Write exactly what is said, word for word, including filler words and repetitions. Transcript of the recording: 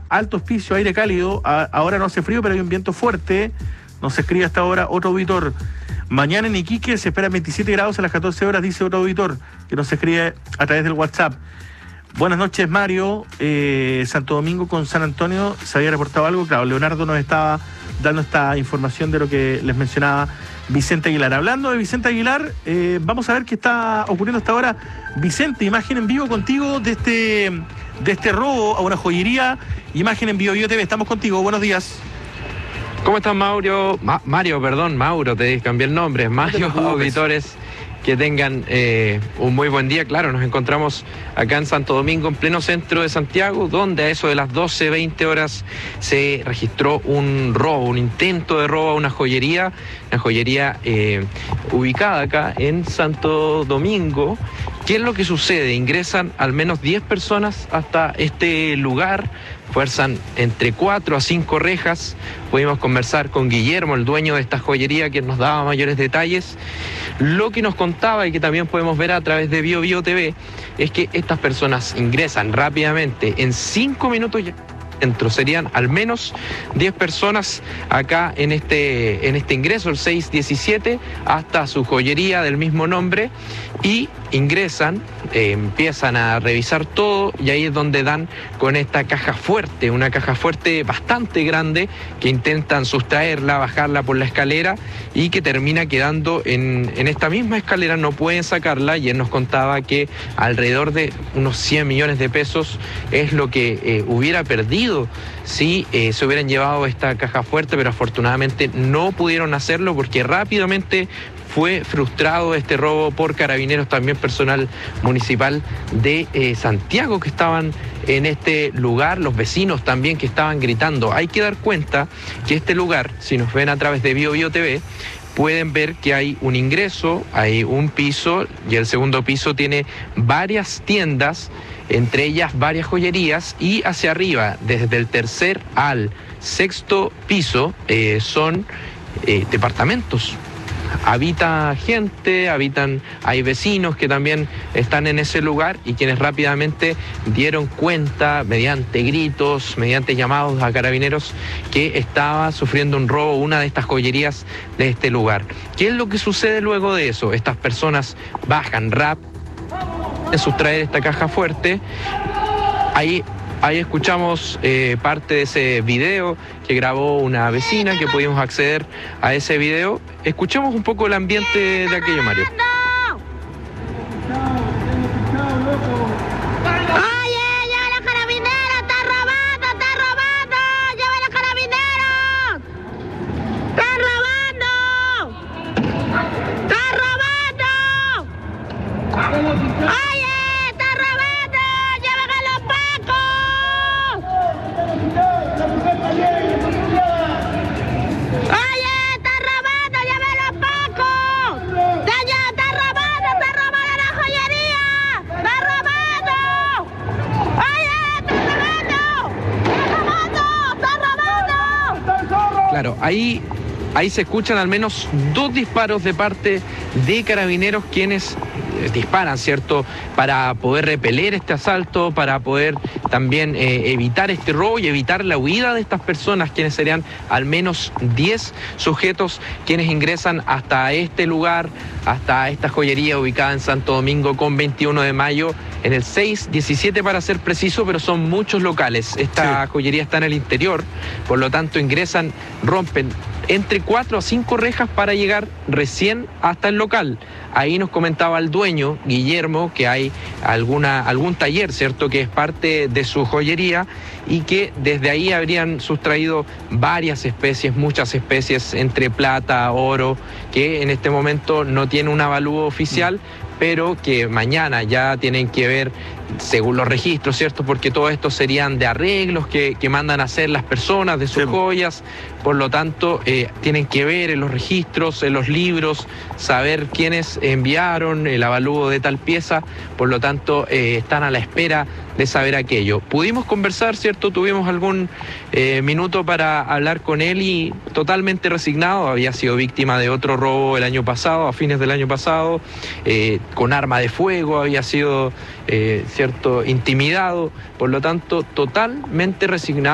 alto hospicio, aire cálido. A, ahora no hace frío, pero hay un viento fuerte. Nos escribe hasta ahora otro auditor. Mañana en Iquique se esperan veintisiete grados a las catorce horas, dice otro auditor, que nos escribe a través del WhatsApp. Buenas noches, Mario. Eh, Santo Domingo con San Antonio, ¿se había reportado algo? Claro, Leonardo nos estaba dando esta información de lo que les mencionaba Vicente Aguilar. Hablando de Vicente Aguilar, eh, vamos a ver qué está ocurriendo hasta ahora. Vicente, imagen en vivo contigo de este, de este robo a una joyería. Imagen en vivo, Bio T V, estamos contigo. Buenos días. ¿Cómo estás, Mauro? Ma Mario, perdón, Mauro, te cambié el nombre. Mario, no auditores, que tengan eh, un muy buen día. Claro, nos encontramos acá en Santo Domingo, en pleno centro de Santiago, donde a eso de las doce, veinte horas se registró un robo, un intento de robo a una joyería, una joyería eh, ubicada acá en Santo Domingo. ¿Qué es lo que sucede? Ingresan al menos diez personas hasta este lugar, fuerzan entre cuatro a cinco rejas. Pudimos conversar con Guillermo, el dueño de esta joyería, que nos daba mayores detalles. Lo que nos contaba, y que también podemos ver a través de Bio Bio T V, es que estas personas ingresan rápidamente, en cinco minutos ya dentro. Serían al menos diez personas acá en este, en este ingreso, el seis diecisiete, hasta su joyería del mismo nombre, y ingresan, eh, empiezan a revisar todo, y ahí es donde dan con esta caja fuerte, una caja fuerte bastante grande, que intentan sustraerla, bajarla por la escalera, y que termina quedando en, en esta misma escalera. No pueden sacarla, y él nos contaba que alrededor de unos cien millones de pesos es lo que eh, hubiera perdido si eh, se hubieran llevado esta caja fuerte, pero afortunadamente no pudieron hacerlo porque rápidamente fue frustrado este robo por carabineros, también personal municipal de eh, Santiago que estaban en este lugar, los vecinos también que estaban gritando. Hay que dar cuenta que este lugar, si nos ven a través de Bio Bio T V, pueden ver que hay un ingreso, hay un piso, y el segundo piso tiene varias tiendas, entre ellas varias joyerías, y hacia arriba, desde el tercer al sexto piso, eh, son eh, departamentos. Habita gente, habitan, hay vecinos que también están en ese lugar, y quienes rápidamente dieron cuenta, mediante gritos, mediante llamados a carabineros, que estaba sufriendo un robo una de estas joyerías de este lugar. ¿Qué es lo que sucede luego de eso? Estas personas bajan rápido a sustraer esta caja fuerte. Ahí Ahí escuchamos eh, parte de ese video que grabó una vecina, que pudimos acceder a ese video. Escuchemos un poco el ambiente de aquello, Mario. Claro, ahí, ahí se escuchan al menos dos disparos de parte de carabineros, quienes disparan, ¿cierto?, para poder repeler este asalto, para poder también eh, evitar este robo y evitar la huida de estas personas, quienes serían al menos diez sujetos quienes ingresan hasta este lugar, hasta esta joyería ubicada en Santo Domingo con veintiuno de mayo, en el seis diecisiete para ser preciso, pero son muchos locales. Esta sí. joyería está en el interior, por lo tanto ingresan, rompen entre cuatro a cinco rejas para llegar recién hasta el local. Ahí nos comentaba el dueño, Guillermo, que hay alguna, algún taller, ¿cierto?, que es parte de su joyería, y que desde ahí habrían sustraído varias especies, muchas especies, entre plata, oro, que en este momento no tiene un avalúo oficial, pero que mañana ya tienen que ver según los registros, ¿cierto? Porque todo esto serían de arreglos que, que mandan a hacer las personas de sus sí. joyas. Por lo tanto, eh, tienen que ver en los registros, en los libros, saber quiénes enviaron el avalúo de tal pieza. Por lo tanto, eh, están a la espera de saber aquello. Pudimos conversar, ¿cierto? Tuvimos algún eh, minuto para hablar con él, y totalmente resignado. Había sido víctima de otro robo el año pasado, a fines del año pasado, eh, con arma de fuego, había sido, eh, ¿cierto?, intimidado. Por lo tanto, totalmente resignado.